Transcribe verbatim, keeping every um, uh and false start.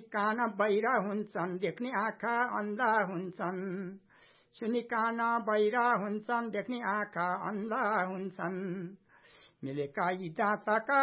कान बहिरा हुन्छन्, देख्ने आँखा अन्धा हुन्छन्। सुनि कान बहिरा हुन्छन्, देख्ने आँखा अन्धा हुन्छन्। मिलेका यी दाताका